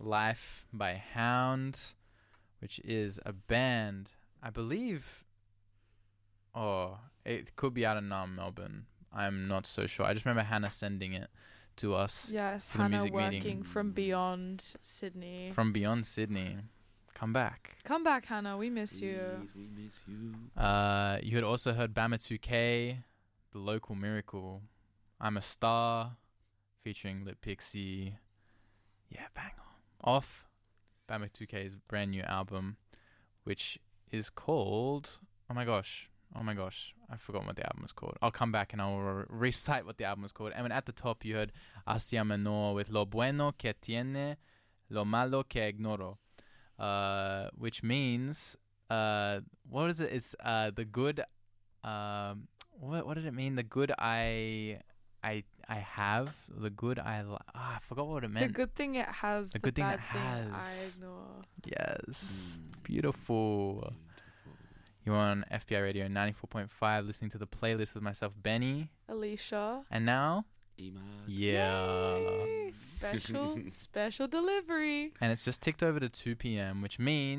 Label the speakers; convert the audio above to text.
Speaker 1: Life by Hound, which is a band, I believe. Oh, it could be out of Melbourne. I'm not so sure. I just remember Hannah sending it to us.
Speaker 2: Yes,
Speaker 1: for the
Speaker 2: Hannah
Speaker 1: music
Speaker 2: working
Speaker 1: meeting.
Speaker 2: from beyond Sydney.
Speaker 1: From beyond Sydney. Come back.
Speaker 2: Come back, Hannah. We miss you.
Speaker 3: Please, we miss you.
Speaker 1: You had also heard Bama 2K, The Local Miracle, I'm a Star, featuring Lit Pixie. Yeah, bang on. Off Bama 2K's brand new album, which is called... Oh my gosh, I've forgotten what the album is called. I'll come back and I'll recite what the album is called. And then at the top you heard Asia Menor with Lo bueno que tiene, lo malo que ignoro. Which means, what is it? It's the good, what did it mean? The good I have, the good I forgot what it meant.
Speaker 2: The good thing it has,
Speaker 1: the good thing
Speaker 2: bad
Speaker 1: it has.
Speaker 2: thing I ignore.
Speaker 1: Yes, beautiful. You're on FBI Radio 94.5, listening to the playlist with myself, Benny,
Speaker 2: Alicia,
Speaker 1: and now,
Speaker 3: Emad.
Speaker 1: yeah.
Speaker 2: Yay! Special delivery.
Speaker 1: And it's just ticked over to 2 p.m., which means